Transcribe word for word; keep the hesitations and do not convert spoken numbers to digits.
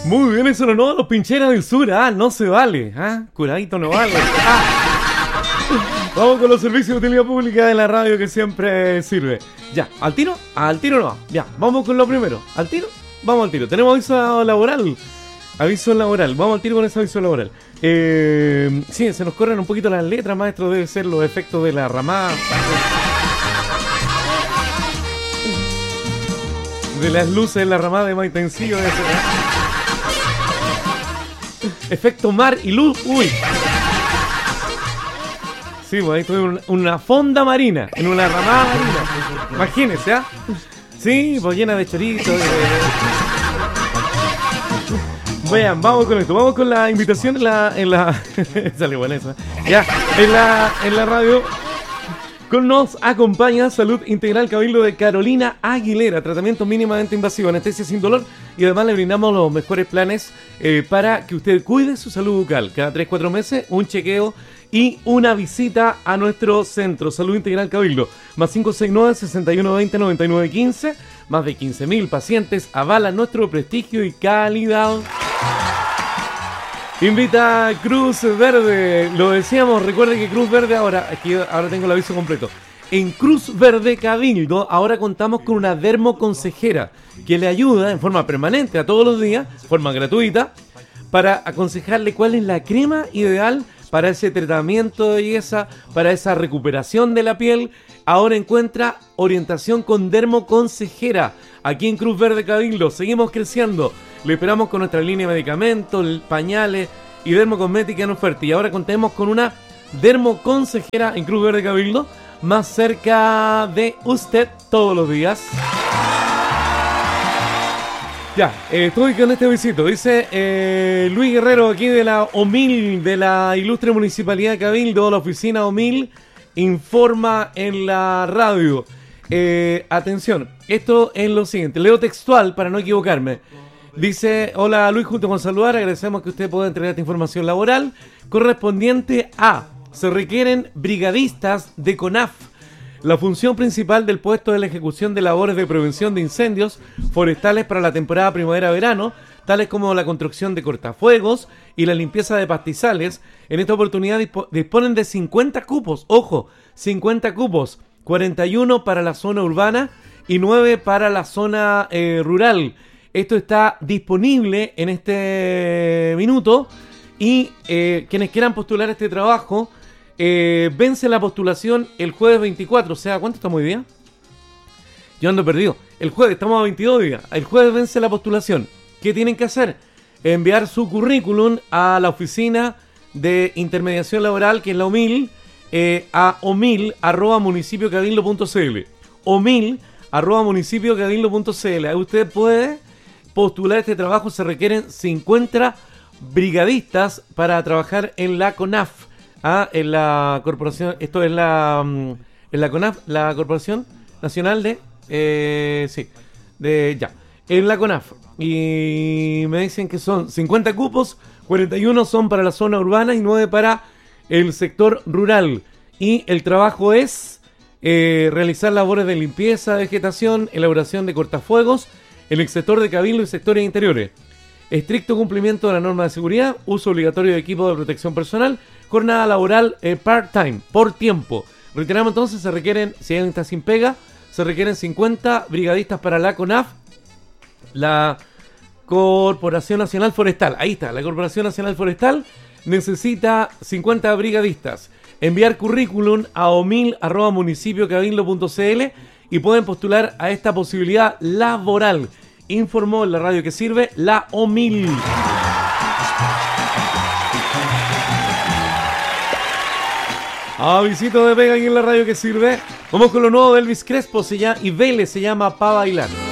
Muy bien, eso no, los Pincheras del Sur, ah, no se vale, ah, curadito no vale. Ah. Vamos con los servicios de utilidad pública de la radio que siempre sirve. Ya, ¿al tiro? Al tiro no. Ya, vamos con lo primero. ¿Al tiro? Vamos al tiro. Tenemos aviso laboral. Aviso laboral. Vamos al tiro con ese aviso laboral. Eh, sí, se nos corren un poquito las letras, maestro. Debe ser los efectos de la ramada. De las luces de la ramada de Maitencillo. Debe ser, ¿eh? Efecto mar y luz. Uy. Sí, pues ahí tuve una, una fonda marina, en una ramada marina. Imagínense, ¿ah? ¿eh? Sí, pues llena de choritos. De... Vean, vamos con esto. Vamos con la invitación en la... En la... Sale buena esa. Ya, en la, en la radio. Con nos acompaña Salud Integral Cabildo de Carolina Aguilera. Tratamiento mínimamente invasivo, anestesia sin dolor. Y además le brindamos los mejores planes eh, para que usted cuide su salud bucal. Cada tres cuatro meses, un chequeo y una visita a nuestro centro Salud Integral Cabildo. Más cinco seis nueve, seis uno dos cero, nueve nueve uno cinco. Más de quince mil pacientes avalan nuestro prestigio y calidad. Invita a Cruz Verde. Lo decíamos, recuerde que Cruz Verde ahora, aquí ahora tengo el aviso completo. En Cruz Verde Cabildo ahora contamos con una dermoconsejera que le ayuda en forma permanente a todos los días, forma gratuita, para aconsejarle cuál es la crema ideal para ese tratamiento de belleza, para esa recuperación de la piel. Ahora encuentra orientación con dermoconsejera aquí en Cruz Verde Cabildo. Seguimos creciendo. Le esperamos con nuestra línea de medicamentos, pañales y dermocosmética en oferta. Y ahora contemos con una dermoconsejera en Cruz Verde Cabildo, más cerca de usted todos los días. Ya, eh, estoy con este visito. Dice eh, Luis Guerrero aquí de la O M I L, de la Ilustre Municipalidad de Cabildo, la oficina O M I L, informa en la radio. Eh, atención, esto es lo siguiente, leo textual para no equivocarme. Dice, hola Luis, junto con saludar, agradecemos que usted pueda entregar esta información laboral correspondiente a, se requieren brigadistas de CONAF. La función principal del puesto es la ejecución de labores de prevención de incendios forestales para la temporada primavera-verano, tales como la construcción de cortafuegos y la limpieza de pastizales. En esta oportunidad disp- disponen de cincuenta cupos, ojo, cincuenta cupos, cuarenta y uno para la zona urbana y nueve para la zona eh, rural. Esto está disponible en este minuto y eh, quienes quieran postular este trabajo, eh, vence la postulación el jueves veinticuatro. O sea, ¿cuánto estamos hoy día? Yo ando perdido. El jueves, estamos a veintidós días. El jueves vence la postulación. ¿Qué tienen que hacer? Enviar su currículum a la oficina de intermediación laboral, que es la O M I L, eh, a omil arroba municipio cabildo punto cl. omil arroba municipio cabildo punto cl. Ahí usted puede postular este trabajo. Se requieren cincuenta brigadistas para trabajar en la CONAF, ¿ah? En la corporación, esto es la en la CONAF, la Corporación Nacional de eh, sí, de ya, en la CONAF. Y me dicen que son cincuenta cupos, cuarenta y uno son para la zona urbana y nueve para el sector rural. Y el trabajo es eh, realizar labores de limpieza, vegetación, elaboración de cortafuegos en el sector de Cabildo y sectores interiores. Estricto cumplimiento de la norma de seguridad, uso obligatorio de equipo de protección personal, jornada laboral eh, part-time, por tiempo. Reiteramos entonces, se requieren, si alguien está sin pega, se requieren cincuenta brigadistas para la CONAF, la Corporación Nacional Forestal. Ahí está, la Corporación Nacional Forestal necesita cincuenta brigadistas. Enviar currículum a omil arroba municipio cabildo punto cl y pueden postular a esta posibilidad laboral. Informó en la radio que sirve la O M I L. Avisito de pega aquí en la radio que sirve. Vamos con lo nuevo de Elvis Crespo, se llama, y Vélez se llama Pa' Bailar.